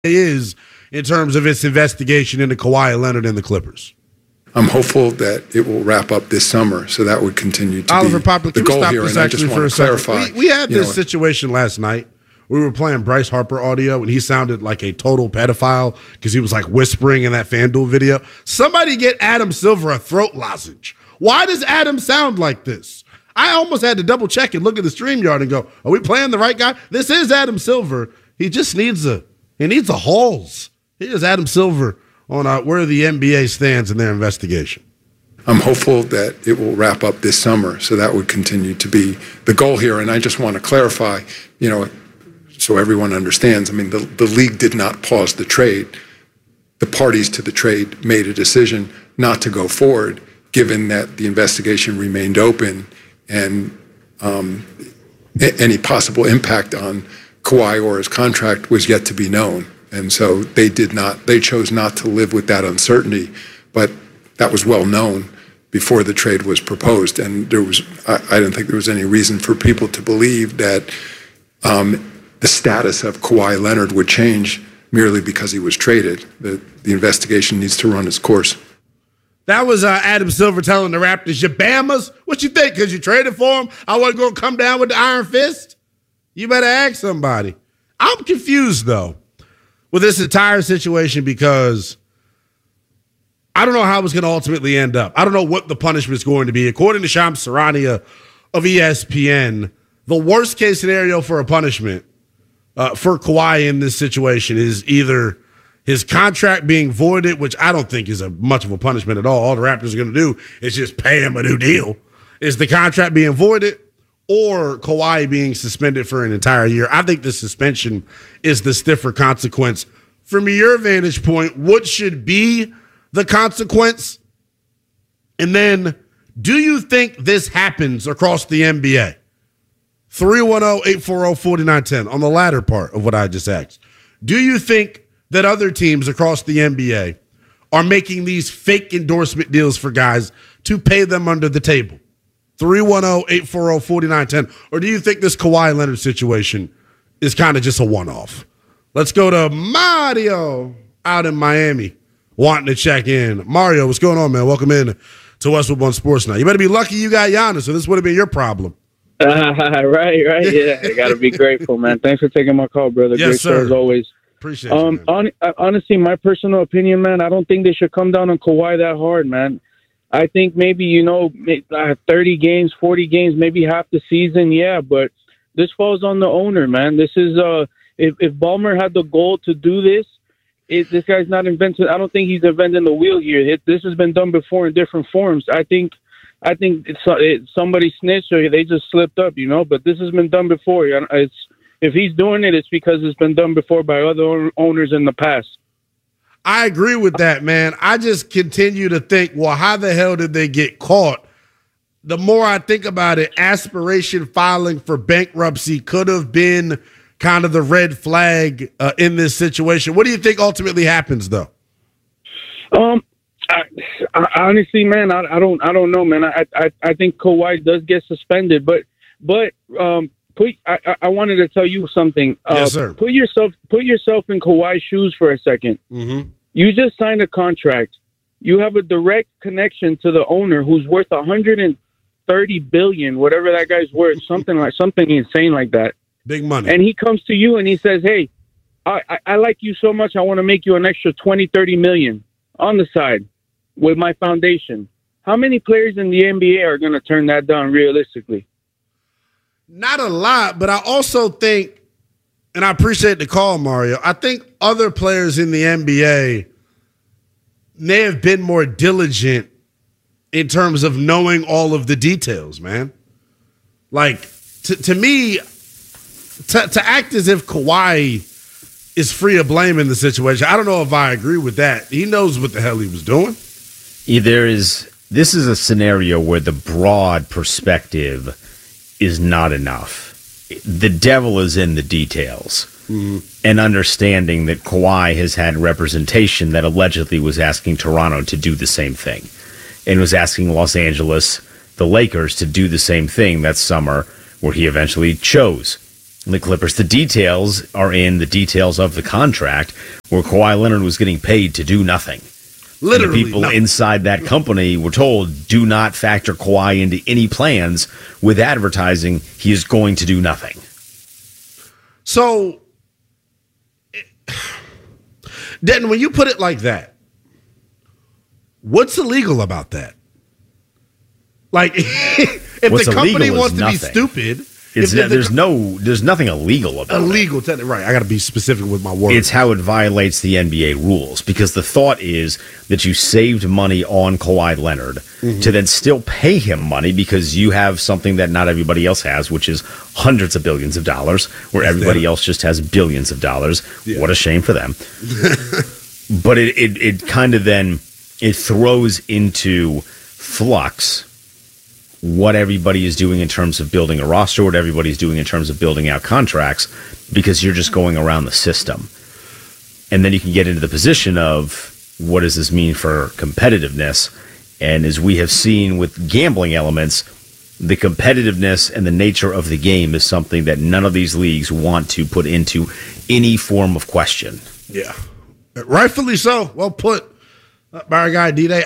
is in terms of its investigation into Kawhi Leonard and the Clippers? I'm hopeful that it will wrap up this summer, so that would continue to Oliver be Poplar, the goal here. And I just want to clarify. We had this situation last night. We were playing Bryce Harper audio, and he sounded like a total pedophile because he was like whispering in that FanDuel video. Somebody get Adam Silver a throat lozenge. Why does Adam sound like this? I almost had to double check and look at the StreamYard and go, are we playing the right guy? This is Adam Silver. He just needs a Halls. Here's Adam Silver on where the NBA stands in their investigation. I'm hopeful that it will wrap up this summer, so that would continue to be the goal here. And I just want to clarify, so everyone understands. I mean, the league did not pause the trade. The parties to the trade made a decision not to go forward, given that the investigation remained open and any possible impact on Kawhi or his contract was yet to be known. And so they chose not to live with that uncertainty, but that was well known before the trade was proposed. And I don't think there was any reason for people to believe that the status of Kawhi Leonard would change merely because he was traded. The investigation needs to run its course. That was Adam Silver telling the Raptors, you Bamas, what you think? Because you traded for him, I wasn't going to come down with the iron fist? You better ask somebody. I'm confused, though, with this entire situation because I don't know how it's going to ultimately end up. I don't know what the punishment is going to be. According to Shams Charania of ESPN, the worst case scenario for a punishment for Kawhi in this situation is either his contract being voided, which I don't think is much of a punishment at all. All the Raptors are going to do is just pay him a new deal. Is the contract being voided or Kawhi being suspended for an entire year? I think the suspension is the stiffer consequence. From your vantage point, what should be the consequence? And then, do you think this happens across the NBA? 310-840-4910 on the latter part of what I just asked. Do you think that other teams across the NBA are making these fake endorsement deals for guys to pay them under the table? 310-840-4910. Or do you think this Kawhi Leonard situation is kind of just a one-off? Let's go to Mario out in Miami wanting to check in. Mario, what's going on, man? Welcome in to Westwood One Sports Night. You better be lucky you got Giannis, so this would have been your problem. Right. Yeah, I got to be grateful, man. Thanks for taking my call, brother. Yes, Great sir. show as always. Appreciate it, man. Honestly, my personal opinion, man, I don't think they should come down on Kawhi that hard, man. I think maybe, 30 games, 40 games, maybe half the season, yeah, but this falls on the owner, man. This is if Ballmer had the goal to do this, this guy's not inventing. I don't think he's inventing the wheel here. This has been done before in different forms. I think somebody snitched or they just slipped up, but this has been done before. If he's doing it, it's because it's been done before by other owners in the past. I agree with that, man. I just continue to think, well, how the hell did they get caught? The more I think about it, aspiration filing for bankruptcy could have been kind of the red flag in this situation. What do you think ultimately happens, though? I honestly, man, I don't know, man. I think Kawhi does get suspended, but I wanted to tell you something. Yes, sir. Put yourself in Kawhi's shoes for a second. Mm-hmm. You just signed a contract. You have a direct connection to the owner who's worth $130 billion, whatever that guy's worth, something insane like that. Big money. And he comes to you and he says, "Hey, I like you so much. I want to make you an extra 20-30 million on the side with my foundation." How many players in the NBA are going to turn that down realistically? Not a lot, but I also think, and I appreciate the call, Mario, I think other players in the NBA may have been more diligent in terms of knowing all of the details, man. Like, to me, to act as if Kawhi is free of blame in the situation, I don't know if I agree with that. He knows what the hell he was doing. This is a scenario where the broad perspective is not enough. The devil is in the details. Mm-hmm. And understanding that Kawhi has had representation that allegedly was asking Toronto to do the same thing and was asking Los Angeles, the Lakers, to do the same thing that summer where he eventually chose the Clippers. The details are in the details of the contract where Kawhi Leonard was getting paid to do nothing. Literally, and the people inside that company were told, do not factor Kawhi into any plans with advertising. He is going to do nothing. So, Denton, when you put it like that, what's illegal about that? Like, if what's the company wants nothing. To be stupid... there's nothing illegal about it. Right, I got to be specific with my words. It's how it violates the NBA rules, because the thought is that you saved money on Kawhi Leonard to then still pay him money because you have something that not everybody else has, which is hundreds of billions of dollars, where everybody else just has billions of dollars. Yeah. What a shame for them. But it kind of then it throws into flux what everybody is doing in terms of building a roster, what everybody's doing in terms of building out contracts, because you're just going around the system. And then you can get into the position of, what does this mean for competitiveness? And as we have seen with gambling elements, the competitiveness and the nature of the game is something that none of these leagues want to put into any form of question. Yeah. Rightfully so. Well put by our guy D-Day.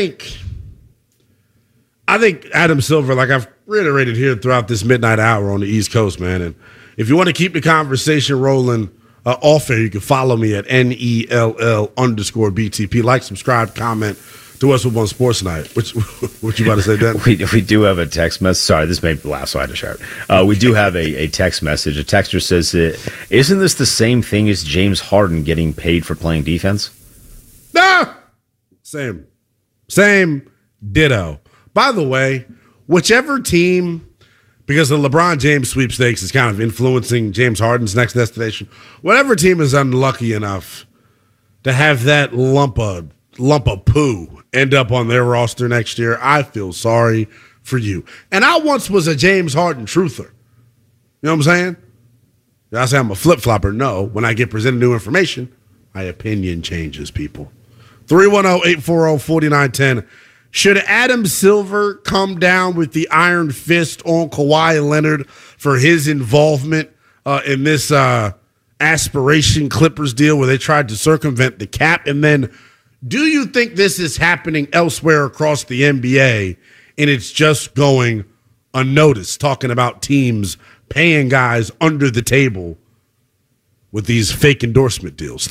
I think Adam Silver, like I've reiterated here throughout this midnight hour on the East Coast, man. And if you want to keep the conversation rolling off air, you can follow me at NELL_BTP. Like, subscribe, comment to Westwood One Sports Night. What you about to say, Dan? We do have a text message. Sorry, this made me laugh, so I had to share it. We do have a text message. A texter says, isn't this the same thing as James Harden getting paid for playing defense? No! Same. Ditto. By the way, whichever team, because the LeBron James sweepstakes is kind of influencing James Harden's next destination, whatever team is unlucky enough to have that lump of poo end up on their roster next year, I feel sorry for you. And I once was a James Harden truther. You know what I'm saying? Did I say I'm a flip-flopper? No. When I get presented new information, my opinion changes, people. 310-840-4910. Should Adam Silver come down with the iron fist on Kawhi Leonard for his involvement in this aspiration Clippers deal where they tried to circumvent the cap? And then, do you think this is happening elsewhere across the NBA and it's just going unnoticed, talking about teams paying guys under the table with these fake endorsement deals?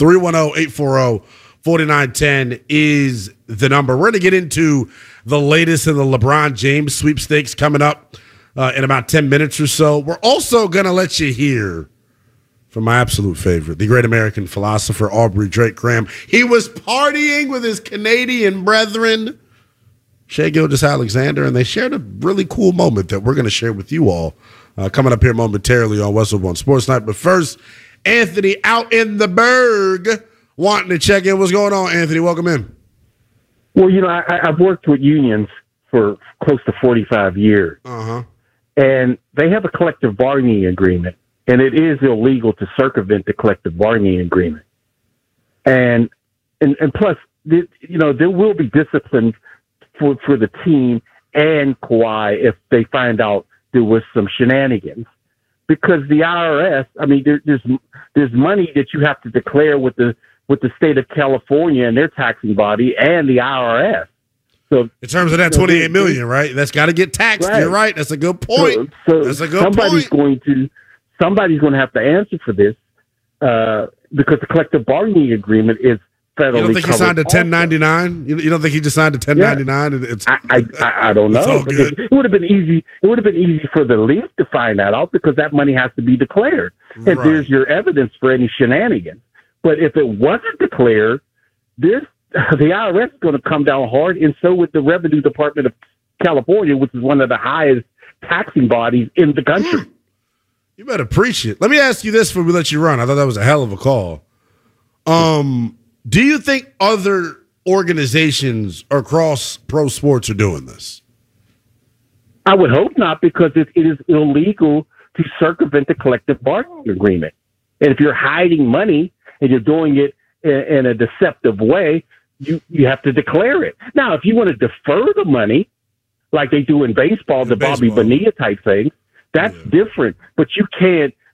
310-840-4910 is the number. We're going to get into the latest in the LeBron James sweepstakes coming up in about 10 minutes or so. We're also going to let you hear from my absolute favorite, the great American philosopher, Aubrey Drake Graham. He was partying with his Canadian brethren, Shai Gilgeous-Alexander, and they shared a really cool moment that we're going to share with you all coming up here momentarily on Westwood One Sports Night. But first, Anthony out in the Berg wanting to check in. What's going on, Anthony? Welcome in. Well, I've worked with unions for close to 45 years, and they have a collective bargaining agreement, and it is illegal to circumvent the collective bargaining agreement. And plus, there will be discipline for the team and Kawhi if they find out there was some shenanigans, because the IRS, I mean, there's money that you have to declare with the state of California and their taxing body and the IRS. So in terms of that $28 million, right? That's got to get taxed. Right. You're right. That's a good point. So that's a good somebody's point. Somebody's going to have to answer for this because the collective bargaining agreement is federally. You don't think he signed a 1099? You don't think he just signed a 1099? Yeah. I don't know. It would have been easy. It would have been easy for the league to find that out because that money has to be declared, and there's your evidence for any shenanigans. But if it wasn't declared, the IRS is going to come down hard, and so would the Revenue Department of California, which is one of the highest taxing bodies in the country. You better preach it. Let me ask you this before we let you run. I thought that was a hell of a call. Do you think other organizations across pro sports are doing this? I would hope not, because it is illegal to circumvent the collective bargaining agreement. And if you're hiding money and you're doing it in a deceptive way, you have to declare it. Now, if you want to defer the money, like they do in baseball, the Bobby Bonilla type thing, that's different. But you can't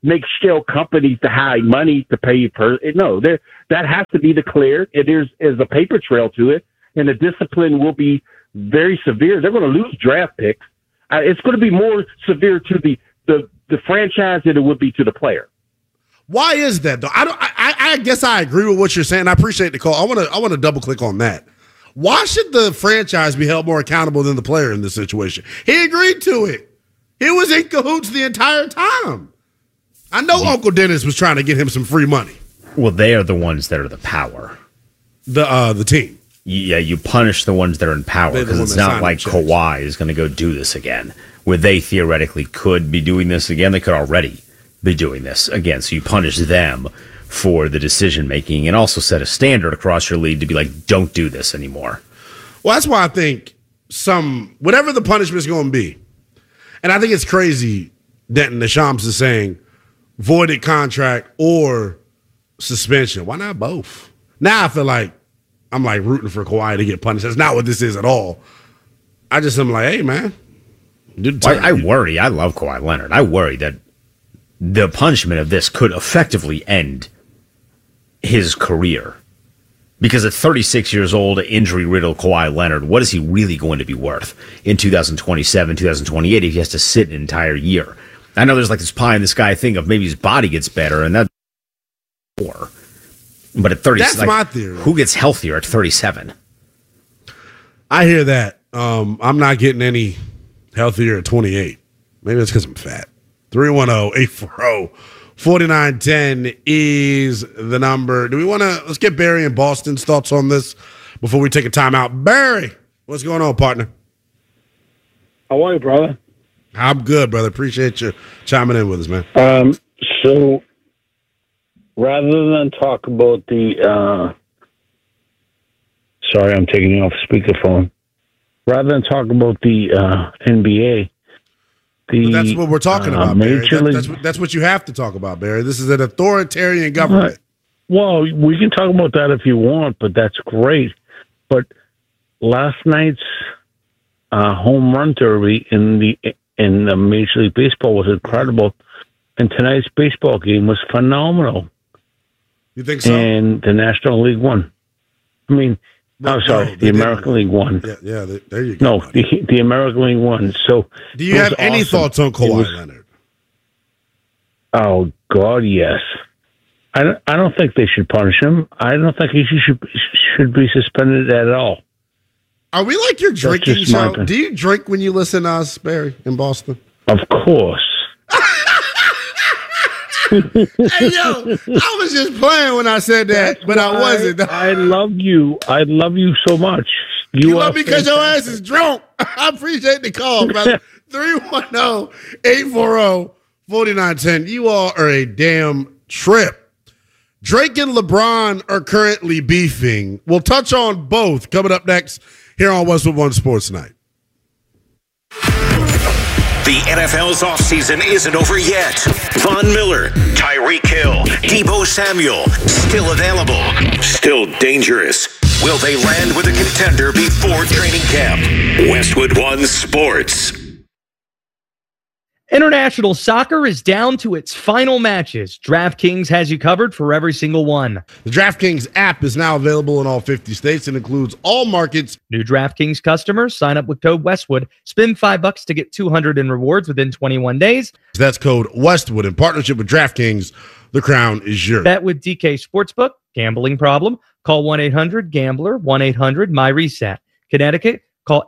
make shell companies to hide money to pay you no, that has to be declared. There's a paper trail to it, and the discipline will be very severe. They're going to lose draft picks. It's going to be more severe to the franchise than it would be to the player. Why is that though? I guess I agree with what you're saying. I appreciate the call. I want to double click on that. Why should the franchise be held more accountable than the player in this situation? He agreed to it. He was in cahoots the entire time. I know Uncle Dennis was trying to get him some free money. Well, they are the ones that are the power. The team. Yeah, you punish the ones that are in power because it's not like Kawhi is going to go do this again, where they theoretically could be doing this again. They could already be doing this again. So you punish them for the decision making and also set a standard across your league to be like, don't do this anymore. Well, that's why I think whatever the punishment is going to be, and I think it's crazy Denton Shams is saying voided contract or suspension. Why not both? Now I feel like I'm like rooting for Kawhi to get punished. That's not what this is at all. I'm like, hey, man. I worry. I love Kawhi Leonard. I worry that the punishment of this could effectively end his career. Because at 36 years old, injury-riddled Kawhi Leonard, what is he really going to be worth in 2027, 2028 if he has to sit an entire year? I know there's like this pie in the sky thing of maybe his body gets better, and that's more. But at 30, that's my theory. Who gets healthier at 37? I hear that. I'm not getting any healthier at 28. Maybe it's because I'm fat. 310-840-4910 is the number. Let's get Barry and Boston's thoughts on this before we take a timeout. Barry, what's going on, partner? How are you, brother? I'm good, brother. Appreciate you chiming in with us, man. So rather than talk about the sorry, I'm taking you off speakerphone. Rather than talk about the NBA, but that's what we're talking about, Barry. That's what you have to talk about, Barry. This is an authoritarian government. Well, we can talk about that if you want, but that's great. But last night's home run derby in the Major League Baseball was incredible, and tonight's baseball game was phenomenal. You think so? And the National League won. I mean, the American League won. Yeah, there you go. No, the American League won. So, do you have any thoughts on Kawhi Leonard? Oh God, yes. I don't think they should punish him. I don't think he should be suspended at all. Are we like your drinking show? Do you drink when you listen to us, Barry, in Boston? Of course. Hey, yo, I was just playing when I said that, but I wasn't. I love you. I love you so much. You love me because your ass is drunk. I appreciate the call, brother. 310-840-4910. You all are a damn trip. Drake and LeBron are currently beefing. We'll touch on both coming up next here on Westwood One Sports Night. The NFL's offseason isn't over yet. Von Miller, Tyreek Hill, Deebo Samuel, still available, still dangerous. Will they land with a contender before training camp? Westwood One Sports. International soccer is down to its final matches. DraftKings has you covered for every single one. The DraftKings app is now available in all 50 states and includes all markets. New DraftKings customers sign up with code Westwood. Spend $5 to get $200 in rewards within 21 days. That's code Westwood in partnership with DraftKings. The crown is yours. Bet with DK Sportsbook. Gambling problem? Call 1-800-GAMBLER, 1-800-MyReset. Connecticut, call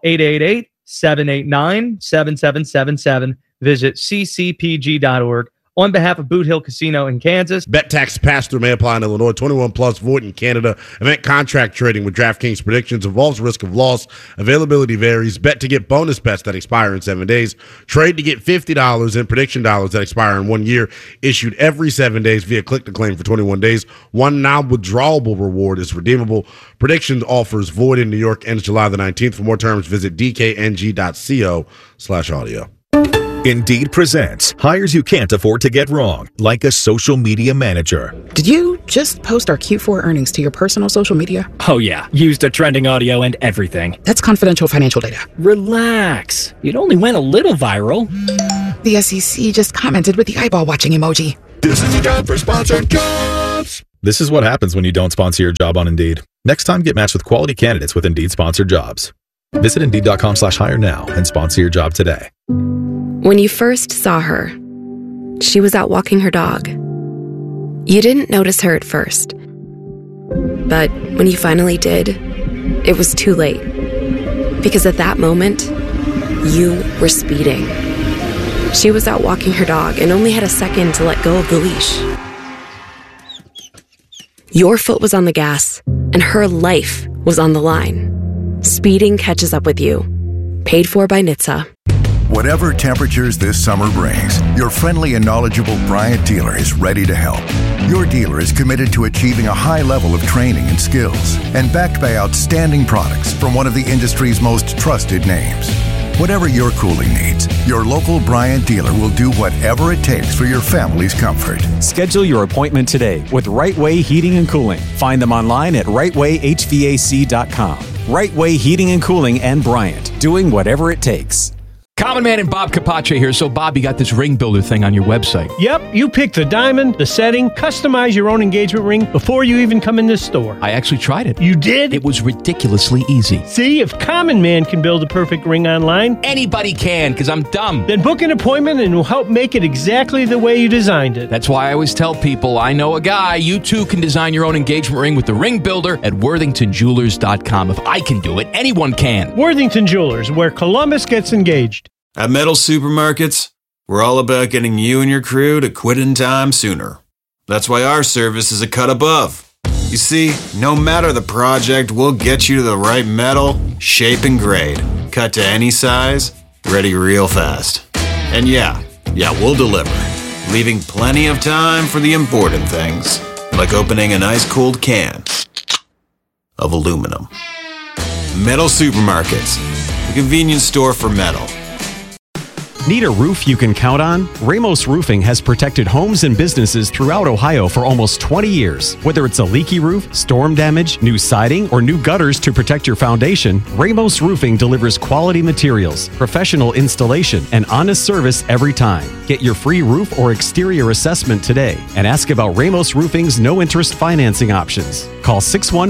888-789-7777. Visit ccpg.org. On behalf of Boot Hill Casino in Kansas. Bet tax pass-through may apply in Illinois. 21 plus, void in Canada. Event contract trading with DraftKings predictions involves risk of loss. Availability varies. Bet to get bonus bets that expire in 7 days. Trade to get $50 in prediction dollars that expire in 1 year. Issued every 7 days via click to claim for 21 days. One non-withdrawable reward is redeemable. Predictions offers void in New York ends July the 19th. For more terms, visit dkng.co/audio. Indeed presents hires you can't afford to get wrong, like a social media manager. Did you just post our Q4 earnings to your personal social media? Oh yeah, used a trending audio and everything. That's confidential financial data. Relax. It only went a little viral. The SEC just commented with the eyeball watching emoji. This is the time for sponsored jobs. This is what happens when you don't sponsor your job on Indeed. Next time, get matched with quality candidates with Indeed sponsored jobs. Visit Indeed.com/hire now and sponsor your job today. When you first saw her, she was out walking her dog. You didn't notice her at first. But when you finally did, it was too late. Because at that moment, you were speeding. She was out walking her dog and only had a second to let go of the leash. Your foot was on the gas, and her life was on the line. Speeding catches up with you. Paid for by NHTSA. Whatever temperatures this summer brings, your friendly and knowledgeable Bryant dealer is ready to help. Your dealer is committed to achieving a high level of training and skills, and backed by outstanding products from one of the industry's most trusted names. Whatever your cooling needs, your local Bryant dealer will do whatever it takes for your family's comfort. Schedule your appointment today with Right Way Heating and Cooling. Find them online at rightwayhvac.com. Right Way Heating and Cooling and Bryant, doing whatever it takes. Common Man and Bob Capace here. So, Bob, you got this ring builder thing on your website. Yep, you pick the diamond, the setting, customize your own engagement ring before you even come in this store. I actually tried it. You did? It was ridiculously easy. See, if Common Man can build a perfect ring online, anybody can, because I'm dumb. Then book an appointment and we'll help make it exactly the way you designed it. That's why I always tell people, I know a guy. You too can design your own engagement ring with the ring builder at worthingtonjewelers.com. If I can do it, anyone can. Worthington Jewelers, where Columbus gets engaged. At Metal Supermarkets, we're all about getting you and your crew to quit in time sooner. That's why our service is a cut above. You see, no matter the project, we'll get you to the right metal, shape, and grade. Cut to any size, ready real fast. And yeah, we'll deliver, leaving plenty of time for the important things, like opening an ice-cold can of aluminum. Metal Supermarkets, the convenience store for metal. Need a roof you can count on? Ramos Roofing has protected homes and businesses throughout Ohio for almost 20 years. Whether it's a leaky roof, storm damage, new siding, or new gutters to protect your foundation, Ramos Roofing delivers quality materials, professional installation, and honest service every time. Get your free roof or exterior assessment today and ask about Ramos Roofing's no-interest financing options. Call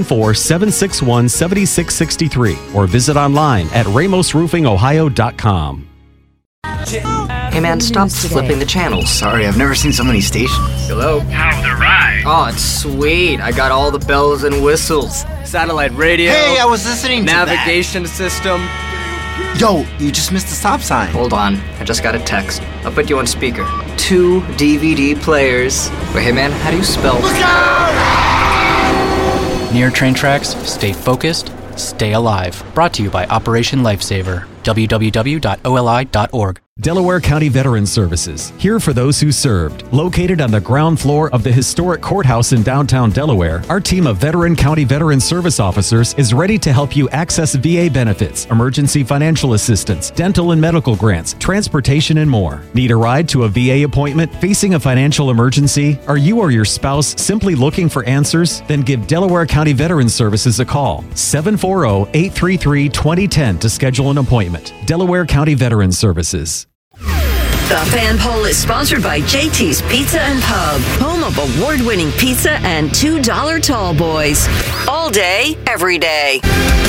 614-761-7663 or visit online at ramosroofingohio.com. Hey man, stop flipping the channels. Sorry, I've never seen so many stations. Hello? How's the ride? Oh, it's sweet. I got all the bells and whistles. Satellite radio. Hey, I was listening to navigation system. Yo, you just missed the stop sign. Hold on, I just got a text. I'll put you on speaker. 2 DVD players. Wait, hey man, how do you spell? Look out! Near train tracks, stay focused, stay alive. Brought to you by Operation Lifesaver. www.oli.org. Delaware County Veterans Services, here for those who served. Located on the ground floor of the historic courthouse in downtown Delaware, our team of Veteran County Veterans Service officers is ready to help you access VA benefits, emergency financial assistance, dental and medical grants, transportation, and more. Need a ride to a VA appointment? Facing a financial emergency? Are you or your spouse simply looking for answers? Then give Delaware County Veterans Services a call. 740-833-2010 to schedule an appointment. Delaware County Veterans Services. The Fan Poll is sponsored by JT's Pizza and Pub, home of award-winning pizza and $2 tall boys. All day, every day.